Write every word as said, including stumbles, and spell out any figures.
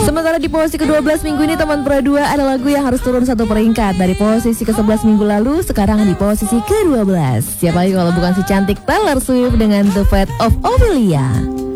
Sementara di posisi kedua belas minggu ini teman Pro dua ada lagu yang harus turun satu peringkat. Dari posisi ke sebelas minggu lalu, sekarang di posisi ke dua belas. Siapa lagi kalau bukan si cantik Taylor Swift dengan The Fate of Ophelia.